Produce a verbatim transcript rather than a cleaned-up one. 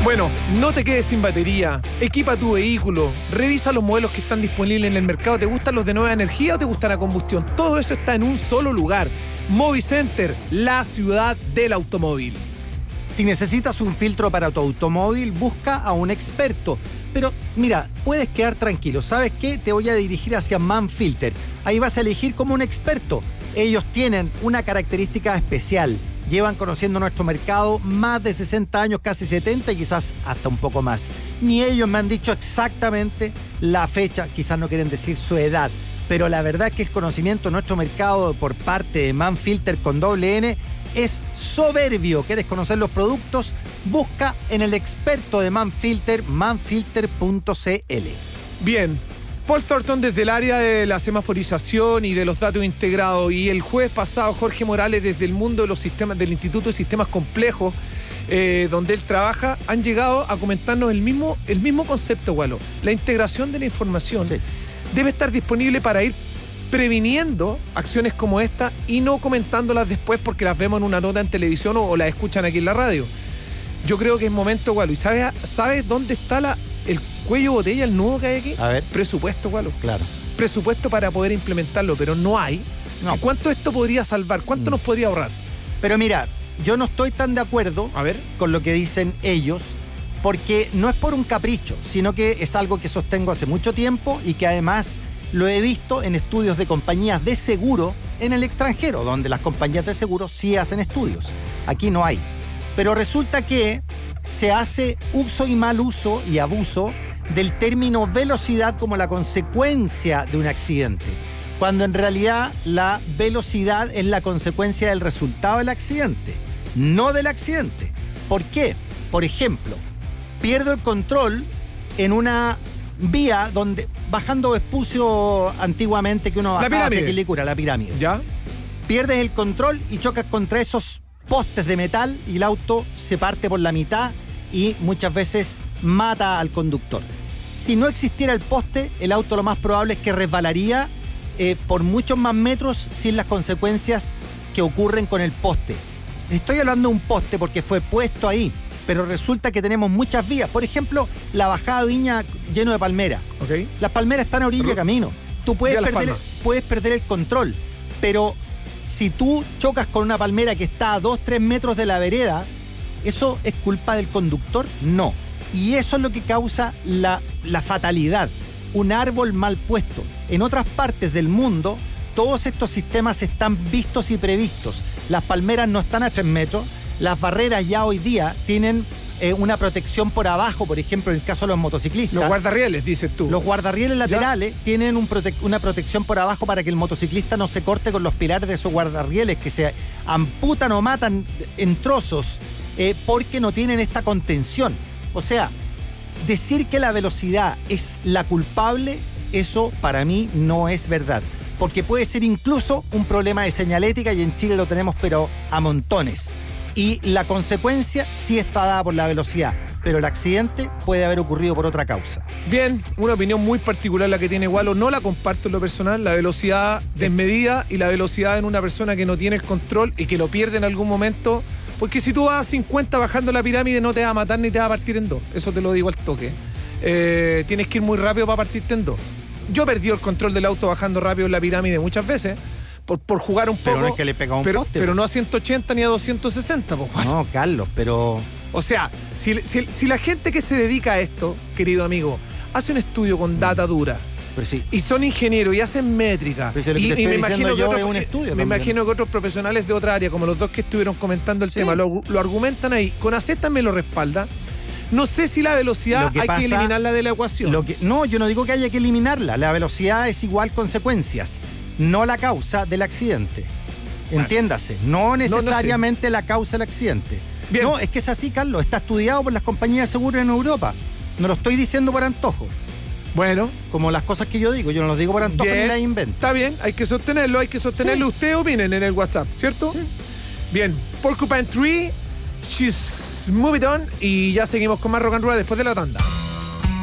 Bueno, no te quedes sin batería, equipa tu vehículo, revisa los modelos que están disponibles en el mercado. ¿Te gustan los de nueva energía o te gustan a combustión? Todo eso está en un solo lugar. Movicenter, la ciudad del automóvil. Si necesitas un filtro para tu automóvil, busca a un experto. Pero mira, puedes quedar tranquilo. ¿Sabes qué? Te voy a dirigir hacia Manfilter. Ahí vas a elegir como un experto. Ellos tienen una característica especial. Llevan conociendo nuestro mercado más de sesenta años, casi setenta y quizás hasta un poco más. Ni ellos me han dicho exactamente la fecha, quizás no quieren decir su edad. Pero la verdad es que el conocimiento de nuestro mercado por parte de Manfilter con doble N es soberbio. ¿Quieres conocer los productos? Busca en el experto de Manfilter, manfilter punto c l. Bien, Paul Thornton desde el área de la semaforización y de los datos integrados, y el jueves pasado Jorge Morales desde el mundo de los sistemas del Instituto de Sistemas Complejos, eh, donde él trabaja, han llegado a comentarnos el mismo, el mismo concepto, Gualo. La integración de la información sí. debe estar disponible para ir previniendo acciones como esta y no comentándolas después porque las vemos en una nota en televisión o, o las escuchan aquí en la radio. Yo creo que es momento, Gualo. ¿Y sabes, sabes dónde está la, el cuello botella, el nudo que hay aquí? A ver. Presupuesto, Gualo. Claro. Presupuesto para poder implementarlo, pero no hay. No. ¿Cuánto esto podría salvar? ¿Cuánto mm. nos podría ahorrar? Pero mira, yo no estoy tan de acuerdo A ver. con lo que dicen ellos, porque no es por un capricho, sino que es algo que sostengo hace mucho tiempo y que además lo he visto en estudios de compañías de seguro en el extranjero, donde las compañías de seguro sí hacen estudios. Aquí no hay. Pero resulta que se hace uso y mal uso y abuso del término velocidad como la consecuencia de un accidente, cuando en realidad la velocidad es la consecuencia del resultado del accidente, no del accidente. ¿Por qué? Por ejemplo, pierdo el control en una vía donde, bajando Vespucio antiguamente, que uno bajaba hacia Quilicura, la pirámide. ¿Ya? Pierdes el control y chocas contra esos postes de metal y el auto se parte por la mitad y muchas veces mata al conductor. Si no existiera el poste, el auto lo más probable es que resbalaría eh, por muchos más metros sin las consecuencias que ocurren con el poste. Estoy hablando de un poste porque fue puesto ahí, pero resulta que tenemos muchas vías. Por ejemplo, la bajada Viña lleno de palmeras. Okay. Las palmeras están a orilla de camino. Tú puedes perder, puedes perder el control, pero si tú chocas con una palmera que está a dos, tres metros de la vereda, ¿eso es culpa del conductor? No. Y eso es lo que causa la, la fatalidad. Un árbol mal puesto. En otras partes del mundo, todos estos sistemas están vistos y previstos. Las palmeras no están a tres metros. Las barreras ya hoy día tienen eh, una protección por abajo, por ejemplo, en el caso de los motociclistas. Los guardarrieles, dices tú. Los guardarrieles laterales ¿Ya? tienen un prote- una protección por abajo para que el motociclista no se corte con los pilares de esos guardarrieles, que se amputan o matan en trozos eh, porque no tienen esta contención. O sea, decir que la velocidad es la culpable, eso para mí no es verdad. Porque puede ser incluso un problema de señalética y en Chile lo tenemos pero a montones. Y la consecuencia sí está dada por la velocidad, pero el accidente puede haber ocurrido por otra causa. Bien, una opinión muy particular la que tiene Gualo, no la comparto en lo personal, la velocidad desmedida y la velocidad en una persona que no tiene el control y que lo pierde en algún momento, porque si tú vas a cincuenta bajando la pirámide no te va a matar ni te va a partir en dos, eso te lo digo al toque. Eh, tienes que ir muy rápido para partirte en dos. Yo perdí el control del auto bajando rápido en la pirámide muchas veces, Por, por jugar un poco. Pero no es que le pegó un pero, poste. Pero no a ciento ochenta ni a doscientos sesenta, pues, Juan. No, Carlos, pero... O sea, si, si, si la gente que se dedica a esto, querido amigo, hace un estudio con data dura, pero sí. y son ingenieros y hacen métrica, pero si lo que y, te y estoy me imagino que yo otros, es un estudio me también. imagino que otros profesionales de otra área, como los dos que estuvieron comentando el sí. tema, lo, lo argumentan ahí. Con A Z me lo respalda. No sé si la velocidad que hay pasa, que eliminarla de la ecuación. Lo que, no, yo no digo que haya que eliminarla. La velocidad es igual consecuencias, no la causa del accidente. Entiéndase, no necesariamente no, no la causa del accidente. Bien. No, es que es así, Carlos. Está estudiado por las compañías de seguros en Europa. No lo estoy diciendo por antojo. Bueno. Como las cosas que yo digo. Yo no los digo por antojo bien. ni las invento. Está bien, hay que sostenerlo, hay que sostenerlo. Sí. Ustedes opinen en el WhatsApp, ¿cierto? Sí. Bien, Porcupine Tree, She's Moving On. Y ya seguimos con más Rock and Roll después de la tanda.